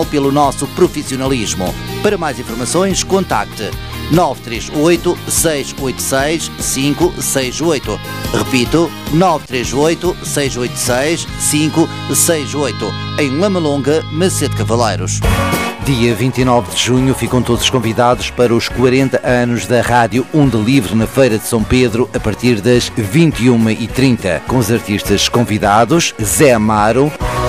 pelo nosso profissionalismo. Para mais informações, contacte 938 686 568. Repito, 938 686 568. Em Lamalonga, Macedo Cavaleiros. Dia 29 de junho ficam todos convidados para os 40 anos da Rádio Onda Livre na Feira de São Pedro a partir das 21h30, com os artistas convidados Zé Amaro,